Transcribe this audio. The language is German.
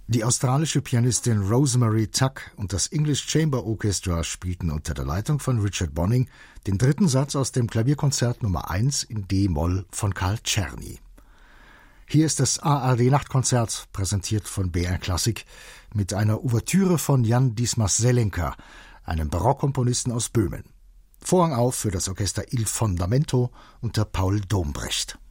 Die australische Pianistin Rosemary Tuck und das English Chamber Orchestra spielten unter der Leitung von Richard Bonning den dritten Satz aus dem Klavierkonzert Nummer 1 in D-Moll von Carl Czerny. Hier ist das ARD-Nachtkonzert, präsentiert von BR Klassik, mit einer Ouvertüre von Jan Dismas Zelenka, einem Barockkomponisten aus Böhmen. Vorhang auf für das Orchester Il Fondamento unter Paul Dombrecht.